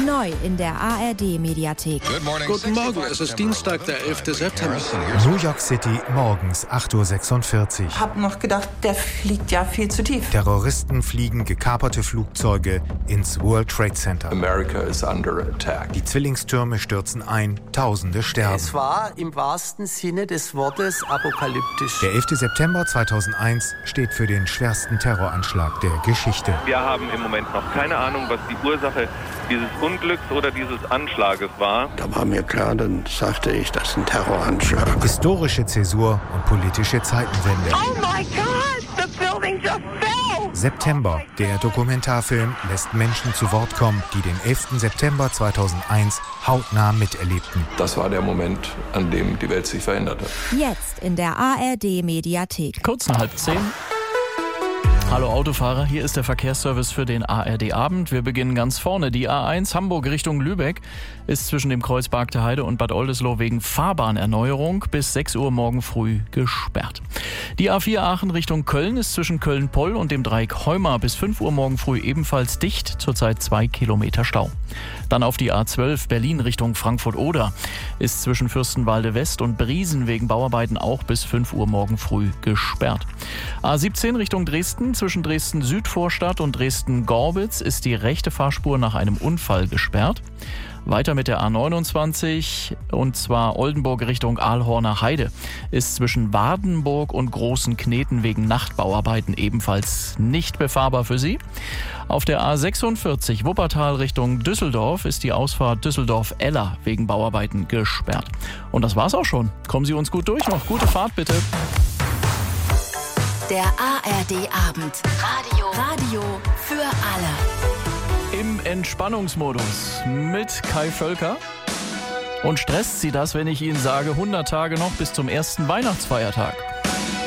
Neu in der ARD-Mediathek. Guten Morgen, es ist Dienstag, der 11. September. New York City, morgens 8:46 Uhr. Hab noch gedacht, der fliegt ja viel zu tief. Terroristen fliegen gekaperte Flugzeuge ins World Trade Center. America is under attack. Die Zwillingstürme stürzen ein, Tausende sterben. Es war im wahrsten Sinne des Wortes apokalyptisch. Der 11. September 2001 steht für den schwersten Terroranschlag der Geschichte. Wir haben im Moment noch keine Ahnung, was die Ursache dieses Unglücks oder dieses Anschlages war. Da war mir klar, dann sagte ich, das ist ein Terroranschlag. Historische Zäsur und politische Zeitenwende. Oh my God, the building just fell! September. Der Dokumentarfilm lässt Menschen zu Wort kommen, die den 11. September 2001 hautnah miterlebten. Das war der Moment, an dem die Welt sich veränderte. Jetzt in der ARD-Mediathek. Kurz nach 9:30. Hallo Autofahrer, hier ist der Verkehrsservice für den ARD-Abend. Wir beginnen ganz vorne. Die A1 Hamburg Richtung Lübeck ist zwischen dem Kreuz Bargte Heide und Bad Oldesloe wegen Fahrbahnerneuerung bis 6 Uhr morgen früh gesperrt. Die A4 Aachen Richtung Köln ist zwischen Köln-Poll und dem Dreieck Heuma bis 5 Uhr morgen früh ebenfalls dicht, zurzeit 2 Kilometer Stau. Dann auf die A12 Berlin Richtung Frankfurt-Oder ist zwischen Fürstenwalde West und Briesen wegen Bauarbeiten auch bis 5 Uhr morgen früh gesperrt. A17 Richtung Dresden, zwischen Dresden-Südvorstadt und Dresden-Gorbitz ist die rechte Fahrspur nach einem Unfall gesperrt. Weiter mit der A29 und zwar Oldenburg Richtung Aalhorner Heide ist zwischen Wardenburg und Großen Kneten wegen Nachtbauarbeiten ebenfalls nicht befahrbar für Sie. Auf der A46 Wuppertal Richtung Düsseldorf ist die Ausfahrt Düsseldorf-Eller wegen Bauarbeiten gesperrt. Und das war's auch schon. Kommen Sie uns gut durch noch. Gute Fahrt bitte. Der ARD-Abend. Radio für alle. Im Entspannungsmodus mit Kai Völker. Und stresst Sie das, wenn ich Ihnen sage, 100 Tage noch bis zum ersten Weihnachtsfeiertag?